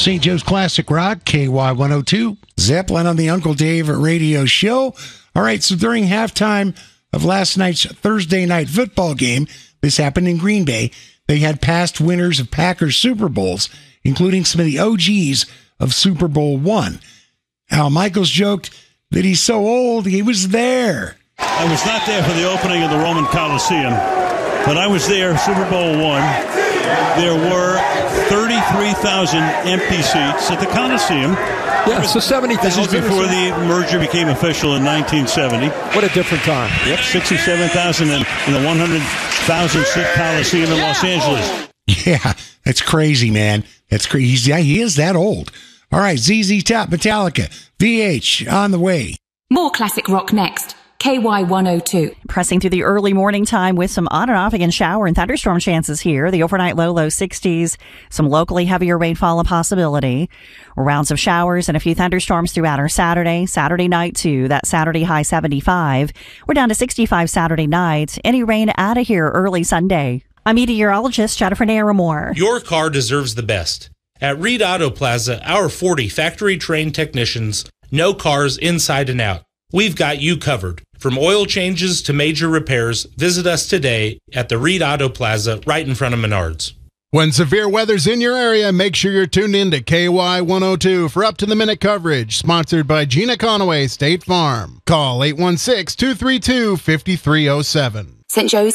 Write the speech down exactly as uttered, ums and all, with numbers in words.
Saint Joe's Classic Rock, K Y one oh two. Zeppelin on the Uncle Dave Radio Show. All right, so during halftime of last night's Thursday night football game, this happened in Green Bay, they had past winners of Packers Super Bowls, including some of the O Gs of Super Bowl one. Al Michaels joked that he's so old, he was there. I was not there for the opening of the Roman Coliseum, but I was there, Super Bowl one. There were thirty-three thousand empty seats at the Coliseum. Yeah, so seventy thousand. This is before the merger became official in nineteen seventy. What a different time. Yep, sixty-seven thousand in, in the one hundred thousand seat Coliseum in Los Angeles. Yeah, that's crazy, man. That's crazy. He's, yeah, he is that old. All right, Z Z Top, Metallica, V H, on the way. More classic rock next. K Y one oh two. Pressing through the early morning time with some on and off again shower and thunderstorm chances here. The overnight low, low sixties. Some locally heavier rainfall a possibility. Rounds of showers and a few thunderstorms throughout our Saturday. Saturday night too. That Saturday high seventy-five. We're down to sixty-five Saturday night. Any rain out of here early Sunday. I'm meteorologist Jennifer Naramore. Your car deserves the best. At Reed Auto Plaza, our forty factory-trained technicians know cars inside and out. We've got you covered. From oil changes to major repairs, visit us today at the Reed Auto Plaza right in front of Menards. When severe weather's in your area, make sure you're tuned in to K Y one oh two for up-to-the-minute coverage, sponsored by Gina Conaway State Farm. Call eight one six, two three two, five three oh seven. Saint Joe's